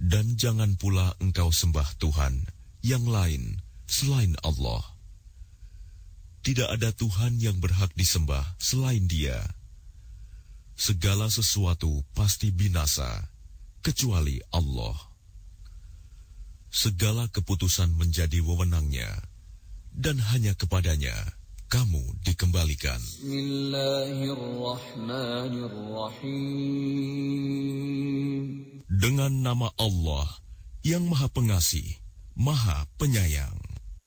Dan jangan pula engkau sembah Tuhan yang lain selain Allah. Tidak ada Tuhan yang berhak disembah selain Dia. Segala sesuatu pasti binasa, kecuali Allah. Segala keputusan menjadi wewenang-Nya, dan hanya kepadanya kamu dikembalikan. Bismillahirrahmanirrahim. Dengan nama Allah yang Maha Pengasih, Maha Penyayang.